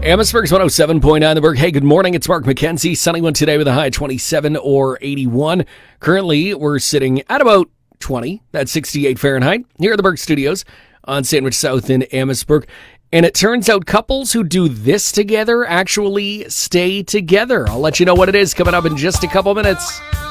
Amherstburg's 107.9 The Berg. Hey, good morning. It's Mark McKenzie. Sunny one today with a high 27 or 81. Currently, we're sitting at about 20. That's 68 Fahrenheit here at the Berg Studios on Sandwich South in Amherstburg. And it turns out couples who do this together actually stay together. I'll let you know what it is coming up in just a couple minutes.